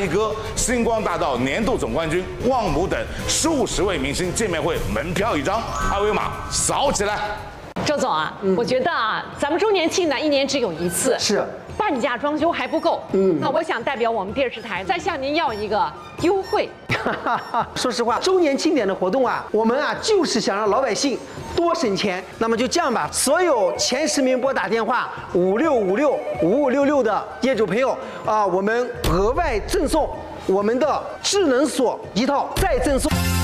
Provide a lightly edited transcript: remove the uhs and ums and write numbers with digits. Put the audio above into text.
一哥、星光大道年度总冠军旺姆等数十位明星见面会门票1张，二维码扫起来。 周总啊，我觉得啊，咱们周年庆呢，1年只有1次， 是半价装修还不够。那我想代表我们电视台再向您要一个优惠。 说实话，周年庆典的活动啊，我们啊就是想让老百姓多省钱。那么就这样吧，所有前10名拨打电话56565566的业主朋友啊，我们额外赠送我们的智能锁1套，再赠送。